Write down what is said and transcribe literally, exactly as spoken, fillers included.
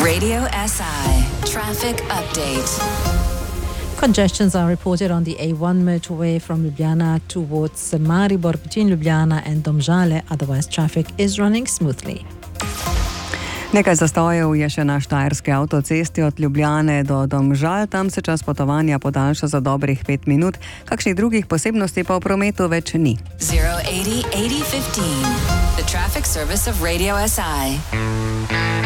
Radio S I traffic update. Congestions are reported on the A one motorway from Ljubljana towards Maribor between Ljubljana and Domžale. Otherwise, traffic is running smoothly. Nekaj zastojev je še na štajerski avtocesti od Ljubljane do Domžal. Tam se čas potovanja podaljša za dobrih pet minut. Kakšnih drugih posebnosti pa v prometu več ni. zero eighty eighty fifteen. The traffic service of Radio S I.